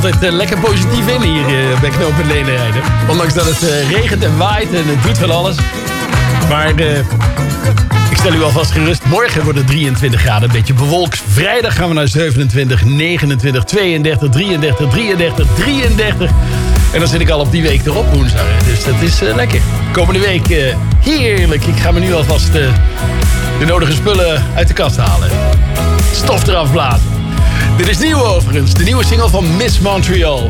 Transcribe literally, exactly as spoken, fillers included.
altijd uh, lekker positief in hier uh, bij Knooppunt Leenrijden. Ondanks dat het uh, regent en waait en het doet van alles. Maar uh, ik stel u alvast gerust. Morgen wordt het drieëntwintig graden, een beetje bewolkt. Vrijdag gaan we naar zevenentwintig, negenentwintig, tweeëndertig, drieëndertig, drieëndertig, drieëndertig. En dan zit ik al op die week erop woensdag. Dus dat is uh, lekker. Komende week uh, heerlijk. Ik ga me nu alvast uh, de nodige spullen uit de kast halen. Stof eraf blazen. Dit is nieuw overigens. De nieuwe single van Miss Montreal.